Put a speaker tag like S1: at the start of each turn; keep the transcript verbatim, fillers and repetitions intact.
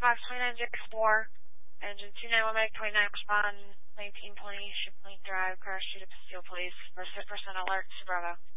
S1: five two nine zero four, engine two nine one, make twenty-nine, respond, nineteen twenty, Ship Link Drive, crash due to Steel, please. Percent alert to Bravo.